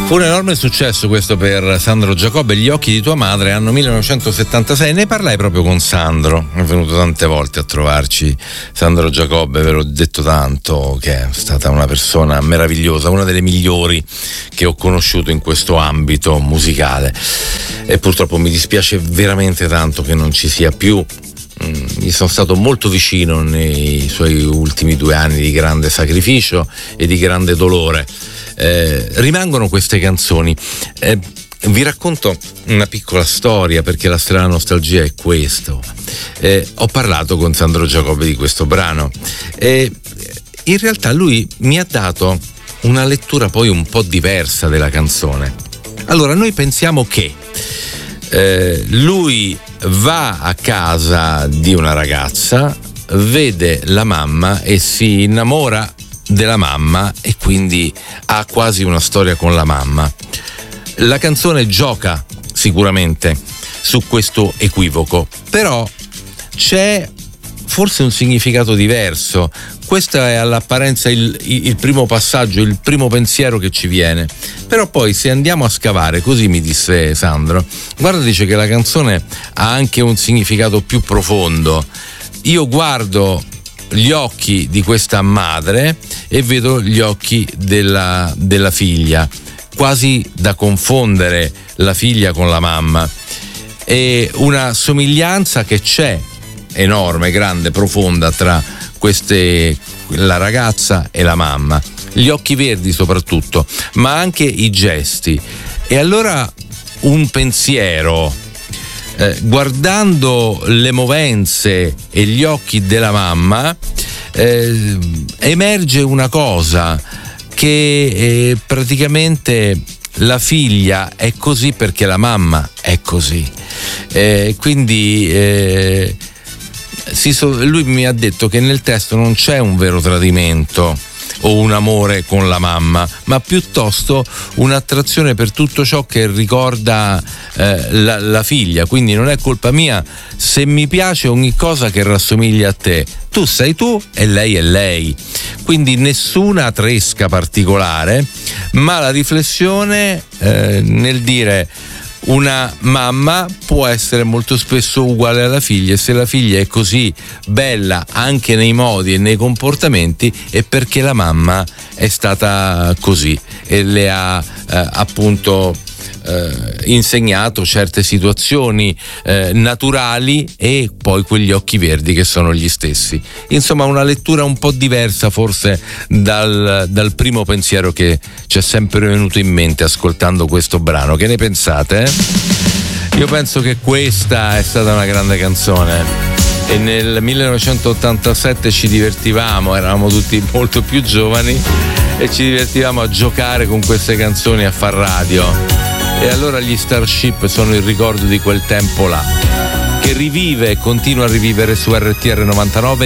Fu un enorme successo questo per Sandro Giacobbe. Gli occhi di tua madre, anno 1976. Ne parlai proprio con Sandro, è venuto tante volte a trovarci Sandro Giacobbe, ve l'ho detto tanto, che è stata una persona meravigliosa, una delle migliori che ho conosciuto in questo ambito musicale, e purtroppo mi dispiace veramente tanto che non ci sia più. Gli sono stato molto vicino nei suoi ultimi 2 anni di grande sacrificio e di grande dolore. Rimangono queste canzoni. Vi racconto una piccola storia, perché la strana nostalgia è questo. Ho parlato con Sandro Giacobbe di questo brano e in realtà lui mi ha dato una lettura poi un po' diversa della canzone. Allora, noi pensiamo che lui va a casa di una ragazza, vede la mamma e si innamora della mamma e quindi ha quasi una storia con la mamma. La canzone gioca sicuramente su questo equivoco, però c'è forse un significato diverso. Questo è all'apparenza il primo passaggio, il primo pensiero che ci viene, però poi se andiamo a scavare, così mi disse Sandro, guarda, dice che la canzone ha anche un significato più profondo. Io guardo gli occhi di questa madre e vedo gli occhi della figlia, quasi da confondere la figlia con la mamma, e una somiglianza che c'è enorme, grande, profonda tra la ragazza e la mamma, gli occhi verdi soprattutto, ma anche i gesti. E allora un pensiero, guardando le movenze e gli occhi della mamma, emerge una cosa, che praticamente la figlia è così perché la mamma è così. Quindi lui mi ha detto che nel testo non c'è un vero tradimento o un amore con la mamma, ma piuttosto un'attrazione per tutto ciò che ricorda la figlia. Quindi non è colpa mia se mi piace ogni cosa che rassomiglia a te. Tu sei tu e lei è lei. Quindi nessuna tresca particolare, ma la riflessione nel dire una mamma può essere molto spesso uguale alla figlia, e se la figlia è così bella anche nei modi e nei comportamenti è perché la mamma è stata così e le ha appunto insegnato certe situazioni naturali, e poi quegli occhi verdi che sono gli stessi. Insomma, una lettura un po' diversa forse dal primo pensiero che ci è sempre venuto in mente ascoltando questo brano. Che ne pensate? Io penso che questa è stata una grande canzone, e nel 1987 ci divertivamo, eravamo tutti molto più giovani e ci divertivamo a giocare con queste canzoni, a far radio. E allora gli Starship sono il ricordo di quel tempo là, che rivive e continua a rivivere su RTR 99